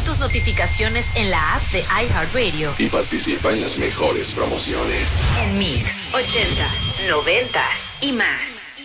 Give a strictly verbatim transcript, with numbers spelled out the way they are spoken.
tus notificaciones en la app de iHeartRadio y participa en las mejores promociones. en Mix, ochentas, noventas y más.